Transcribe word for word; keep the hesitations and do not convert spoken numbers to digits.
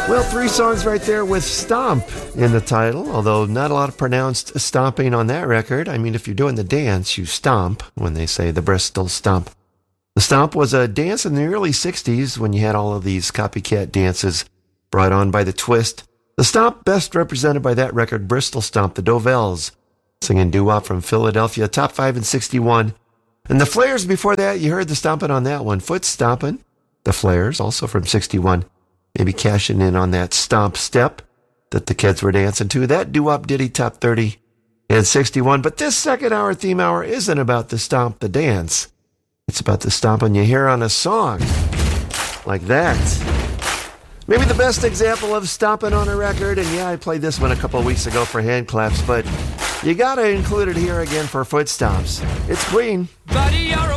Well, three songs right there with Stomp in the title, although not a lot of pronounced stomping on that record. I mean, if you're doing the dance, you stomp when they say the Bristol Stomp. The Stomp was a dance in the early sixties when you had all of these copycat dances brought on by the twist. The Stomp best represented by that record, Bristol Stomp, the Dovells, singing doo-wop from Philadelphia, top five in sixty-one. And the Flares before that, you heard the stomping on that one. Foot Stompin', the Flares, also from sixty-one. Maybe cashing in on that stomp step that the kids were dancing to. That doo-wop ditty, top thirty in sixty-one. But this second hour theme hour isn't about the stomp, the dance. It's about the stomping you hear on a song like that. Maybe the best example of stomping on a record, and yeah, I played this one a couple of weeks ago for hand claps, but you gotta include it here again for foot stomps. It's Queen. Buddy, you're